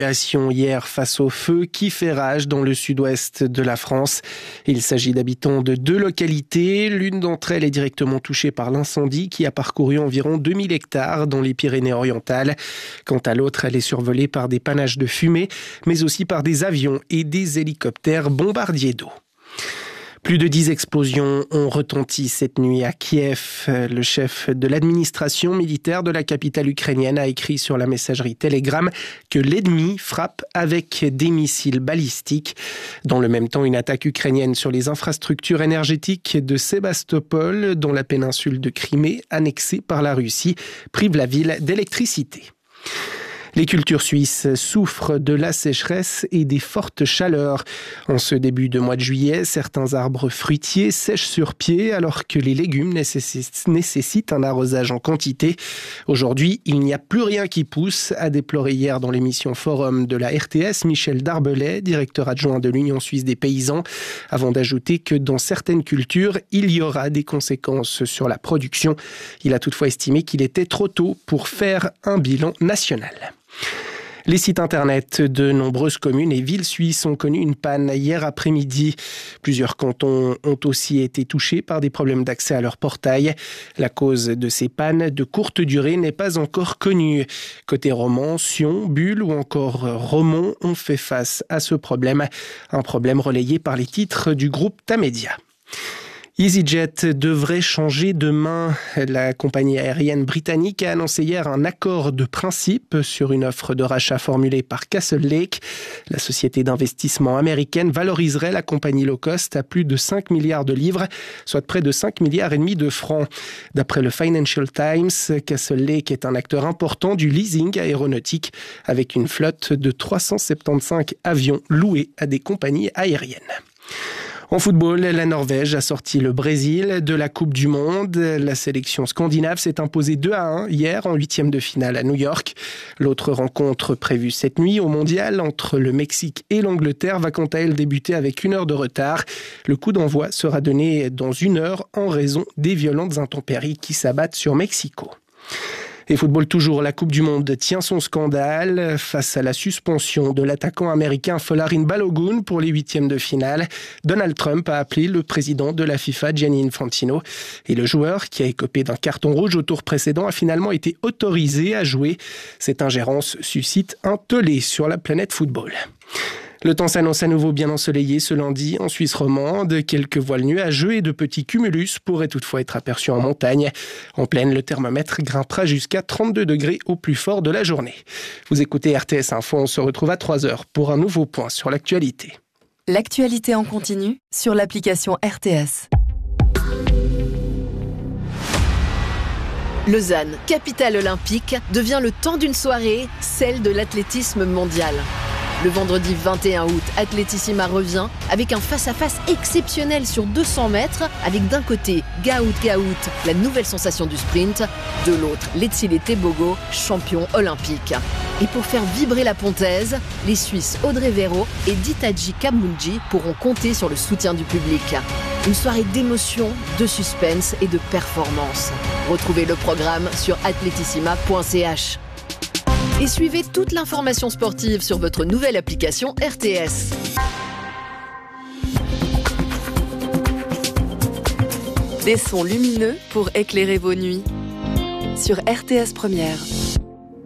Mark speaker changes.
Speaker 1: Hier face au feu qui fait rage dans le sud-ouest de la France. Il s'agit d'habitants de 2 localités. L'une d'entre elles est directement touchée par l'incendie qui a parcouru environ 2000 hectares dans les Pyrénées-Orientales. Quant à l'autre, elle est survolée par des panaches de fumée, mais aussi par des avions et des hélicoptères bombardiers d'eau. Plus de 10 explosions ont retenti cette nuit à Kiev. Le chef de l'administration militaire de la capitale ukrainienne a écrit sur la messagerie Telegram que l'ennemi frappe avec des missiles balistiques. Dans le même temps, une attaque ukrainienne sur les infrastructures énergétiques de Sébastopol, dans la péninsule de Crimée, annexée par la Russie, prive la ville d'électricité. Les cultures suisses souffrent de la sécheresse et des fortes chaleurs. En ce début de mois de juillet, certains arbres fruitiers sèchent sur pied alors que les légumes nécessitent un arrosage en quantité. Aujourd'hui, il n'y a plus rien qui pousse, a déploré hier dans l'émission Forum de la RTS Michel Darbelay, directeur adjoint de l'Union suisse des paysans, avant d'ajouter que dans certaines cultures, il y aura des conséquences sur la production. Il a toutefois estimé qu'il était trop tôt pour faire un bilan national. Les sites internet de nombreuses communes et villes suisses ont connu une panne hier après-midi. Plusieurs cantons ont aussi été touchés par des problèmes d'accès à leur portail. La cause de ces pannes de courte durée n'est pas encore connue. Côté Romans, Sion, Bulle ou encore Romont ont fait face à ce problème. Un problème relayé par les titres du groupe Tamedia. EasyJet devrait changer de main. La compagnie aérienne britannique a annoncé hier un accord de principe sur une offre de rachat formulée par Castle Lake. La société d'investissement américaine valoriserait la compagnie low cost à plus de 5 milliards de livres, soit près de 5 milliards et demi de francs. D'après le Financial Times, Castle Lake est un acteur important du leasing aéronautique avec une flotte de 375 avions loués à des compagnies aériennes. En football, la Norvège a sorti le Brésil de la Coupe du Monde. La sélection scandinave s'est imposée 2-1 hier en 8e de finale à New York. L'autre rencontre prévue cette nuit au Mondial entre le Mexique et l'Angleterre va quant à elle débuter avec 1 heure de retard. Le coup d'envoi sera donné dans 1 heure en raison des violentes intempéries qui s'abattent sur Mexico. Et football toujours, la Coupe du Monde tient son scandale face à la suspension de l'attaquant américain Folarin Balogun pour les 8e de finale. Donald Trump a appelé le président de la FIFA, Gianni Infantino. Et le joueur, qui a écopé d'un carton rouge au tour précédent, a finalement été autorisé à jouer. Cette ingérence suscite un tollé sur la planète football. Le temps s'annonce à nouveau bien ensoleillé ce lundi en Suisse romande. Quelques voiles nuageux et de petits cumulus pourraient toutefois être aperçus en montagne. En plaine, le thermomètre grimpera jusqu'à 32 degrés au plus fort de la journée. Vous écoutez RTS Info, on se retrouve à 3h pour un nouveau point sur l'actualité.
Speaker 2: L'actualité en continu sur l'application RTS. Lausanne, capitale olympique, devient le temps d'une soirée, celle de l'athlétisme mondial. Le vendredi 21 août, Atletissima revient avec un face-à-face exceptionnel sur 200 mètres avec d'un côté Gaout, la nouvelle sensation du sprint, de l'autre Letsile Tebogo, champion olympique. Et pour faire vibrer la pontaise, les Suisses Audrey Véro et Ditaji Kamunji pourront compter sur le soutien du public. Une soirée d'émotion, de suspense et de performance. Retrouvez le programme sur atletissima.ch. Et suivez toute l'information sportive sur votre nouvelle application RTS. Des sons lumineux pour éclairer vos nuits. Sur RTS Première.